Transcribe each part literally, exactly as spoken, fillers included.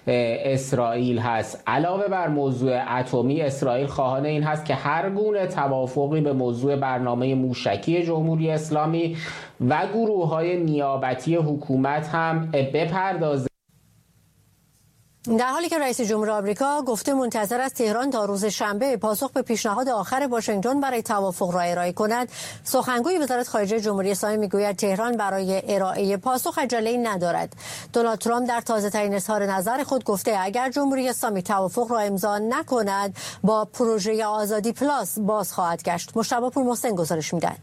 اسرائیل هست. علاوه بر موضوع اتمی، اسرائیل خواهان این هست که هر گونه توافقی به موضوع برنامه موشکی جمهوری اسلامی و گروه‌های نیابتی حکومت هم بپردازه. در حالی که رئیس جمهور آمریکا گفته منتظر است تهران تا روز شنبه پاسخ به پیشنهاد آخر واشنگتن برای توافق را ارائه کند، سخنگوی وزارت خارجه جمهوری اسلامی میگوید تهران برای ارائه پاسخ عجله‌ای ندارد. دونالد ترامپ در تازه‌ترین اظهار نظر خود گفته اگر جمهوری اسلامی توافق را امضا نکند با پروژه آزادی پلاس باز خواهد گشت. مجتبی پورمحسن گزارش می‌دهد.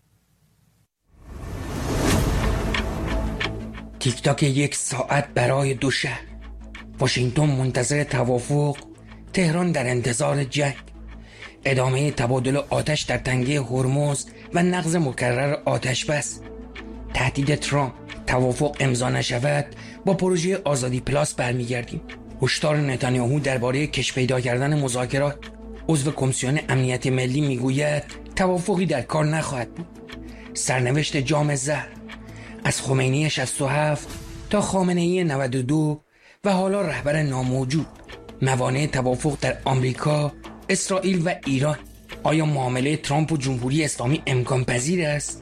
تیک تاک یک ساعت برای دو شهر. واشنگتن منتظر توافق، تهران در انتظار جنگ. ادامه تبادل آتش در تنگه هرمز و نقض مکرر آتش بس. تهدید ترامپ توافق امضا نشود با پروژه آزادی پلاس برمیگردیم. هشدار نتانیاهو درباره کش پیدا کردن مذاکرات. عضو کمیسیون امنیت ملی میگوید توافقی در کار نخواهد بود. سرنوشت جام زهر از خمینی شصت و هفت تا خامنه‌ای نود و دو و حالا رهبر ناموجود. موانع توافق در آمریکا، اسرائیل و ایران. آیا معامله ترامپ و جمهوری اسلامی امکان پذیر است؟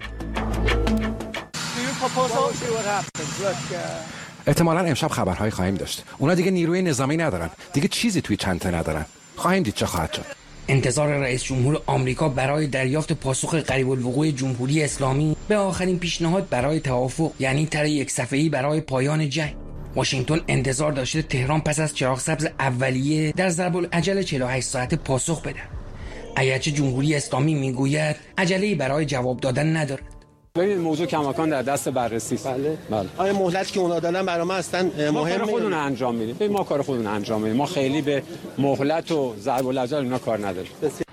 احتمالاً امشب خبرهای خواهیم داشت. اونا دیگه نیروی نظامی ندارن، دیگه چیزی توی چنته ندارن. خواهیم دید چه خواهد شد. انتظار رئیس جمهور آمریکا برای دریافت پاسخ قریب الوقوع جمهوری اسلامی به آخرین پیشنهاد برای توافق، یعنی طرح یک صفحه‌ای برای پایان جنگ. واشنگتن انتظار داشته تهران پس از چراغ سبز اولیه در ضرب العجل چهل و هشت ساعته پاسخ بده. اگرچه جمهوری اسلامی میگوید عجله‌ای برای جواب دادن ندارد. ببین موضوع کماکان در دست بررسی است. بله. بله. آیا مهلتی که اونا دادن برای ما اصلا مهم کار خودمون انجام میدیم. ببین ما کار خودمون انجام میدیم. ما خیلی به مهلت و ضرب العجل اینا کار نداریم.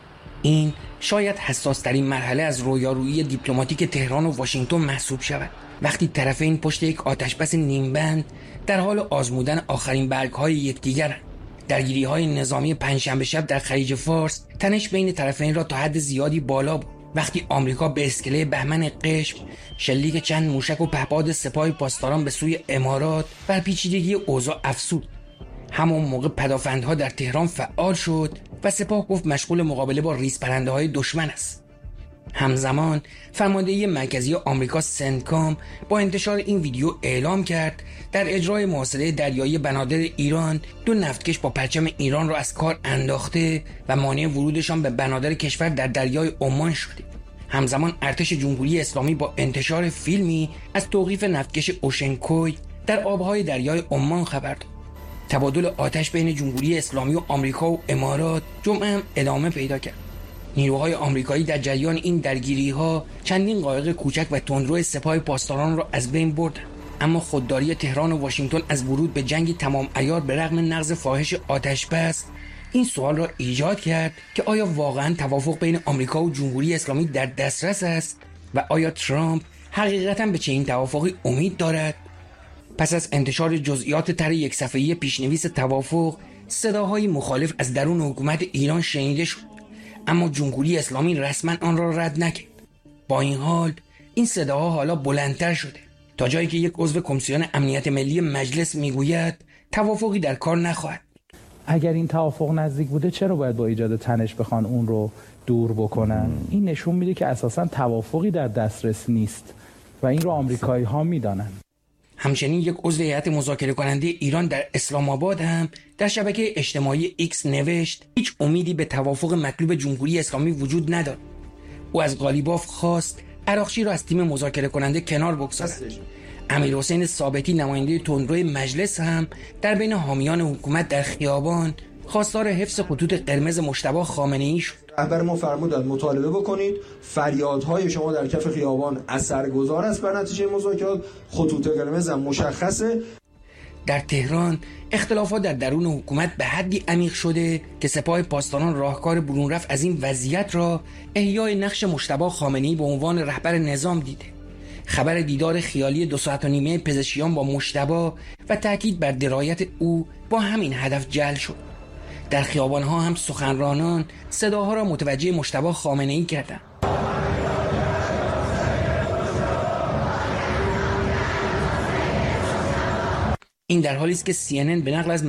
این شاید حساس ترین مرحله از رویارویی دیپلماتیک تهران و واشنگتن محسوب شود. وقتی طرفین پشت یک آتشبس نیمبند در حال آزمودن آخرین برگ‌های یکدیگرند. درگیری‌های نظامی پنجشنبه شب در خلیج فارس تنش بین طرفین را تا حد زیادی بالا بود. وقتی آمریکا به اسکله بهمن قشم شلیک چند موشک و پهپاد سپاه پاسداران به سوی امارات بر پیچیدگی اوضاع افزود. همون موقع پدافندها در تهران فعال شد و سپاه گفت مشغول مقابله با ریزپرنده‌های دشمن است. همزمان فرماندهی مرکزی آمریکا سنتکام با انتشار این ویدیو اعلام کرد در اجرای محاصره دریایی بنادر ایران دو نفتکش با پرچم ایران را از کار انداخته و مانع ورودشان به بنادر کشور در دریای عمان شده. همزمان ارتش جمهوری اسلامی با انتشار فیلمی از توقیف نفتکش اوشنکوی در آبهای دریای عمان خبر داد. تبادل آتش بین جمهوری اسلامی و آمریکا و امارات جمعه هم ادامه پیدا کرد. نیروهای آمریکایی در جریان این درگیری‌ها چندین قایق کوچک و تندرو سپاه پاسداران را از بین بردند. اما خودداری تهران و واشنگتن از ورود به جنگ تمام عیار به رغم نقض فاحش آتش‌بس این سوال را ایجاد کرد که آیا واقعاً توافق بین آمریکا و جمهوری اسلامی در دسترس است و آیا ترامپ حقیقتاً به چنین توافقی امید دارد؟ پس از انتشار جزئیات طرح یک صفحه‌ای پیشنویس توافق، صداهای مخالف از درون حکومت ایران شنیده شد، اما جمهوری اسلامی رسما آن را رد نکرد. با این حال این صداها حالا بلندتر شده تا جایی که یک عضو کمیسیون امنیت ملی مجلس میگوید توافقی در کار نخواهد. اگر این توافق نزدیک بوده چرا باید با ایجاد تنش بخوان اون رو دور بکنن؟ این نشون میده که اساسا توافقی در دسترس نیست و این رو آمریکایی ها میدانن. همچنین یک عضو هیئت مذاکره کننده ایران در اسلام آباد هم در شبکه اجتماعی ایکس نوشت هیچ امیدی به توافق مطلوب جمهوری اسلامی وجود ندارد. او از قالیباف خواست عراقچی را از تیم مذاکره کننده کنار بگذارد. امیرحسین ثابتی نماینده تندروی مجلس هم در بین حامیان حکومت در خیابان خواستار حفظ خطوط قرمز مجتبی خامنه‌ای شد. رهبر ما فرمودند مطالبه بکنید، فریادهای شما در کف خیابان اثرگذار است بر نتیجه مذاکرات، خطوط قرمز هم مشخصه. در تهران اختلافات در درون حکومت به حدی عمیق شده که سپاه پاسداران راهکار برون رفت از این وضعیت را احیای نقش مجتبی خامنه‌ای به عنوان رهبر نظام دیده. خبر دیدار خیالی دو ساعت و نیمه پزشکیان با مجتبی و تاکید بر درایت او با همین هدف جعل شد. در خیابان‌ها هم سخنرانان صداها را متوجه مجتبی خامنه‌ای کردند. این در حالی است که سی ان ان به نقل از